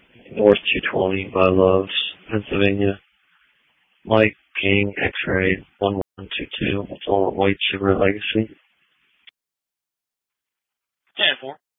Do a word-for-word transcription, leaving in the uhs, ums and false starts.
North two twenty by Loves, Pennsylvania. Mike King, X-Ray one one two two. It's all White Sugar Legacy. ten four.